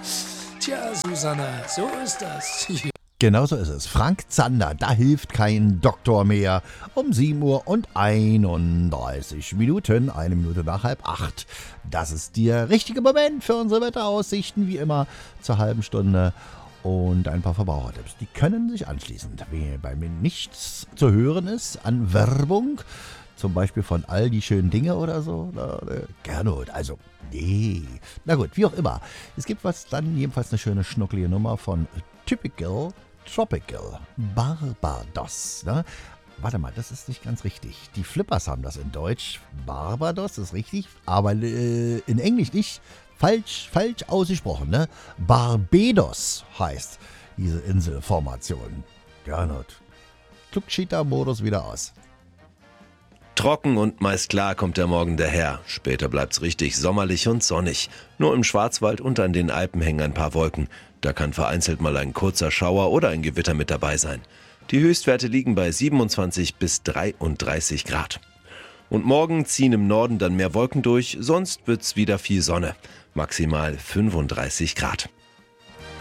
Tja, Susanna, so ist das. Genau so ist es. Frank Zander, da hilft kein Doktor mehr. Um 7 Uhr und 31 Minuten, 1 Minute nach 7:30. Das ist der richtige Moment für unsere Wetteraussichten, wie immer zur halben Stunde. Und ein paar Verbrauchertipps, die können sich anschließen. Wenn bei mir nichts zu hören ist an Werbung, zum Beispiel von all die schönen Dinge oder so, gerne. Also, nee. Na gut, wie auch immer. Es gibt dann jedenfalls eine schöne schnucklige Nummer von Typical Tropical Barbados. Ne? Warte mal, das ist nicht ganz richtig. Die Flippers haben das in Deutsch. Barbados ist richtig, aber in Englisch nicht. Falsch ausgesprochen. Ne? Barbados heißt diese Inselformation. Gernot. Klugschieter-Modus wieder aus. Trocken und meist klar kommt der Morgen daher. Später bleibt's richtig sommerlich und sonnig. Nur im Schwarzwald und an den Alpen hängen ein paar Wolken. Da kann vereinzelt mal ein kurzer Schauer oder ein Gewitter mit dabei sein. Die Höchstwerte liegen bei 27 bis 33 Grad. Und morgen ziehen im Norden dann mehr Wolken durch, sonst wird's wieder viel Sonne. Maximal 35 Grad.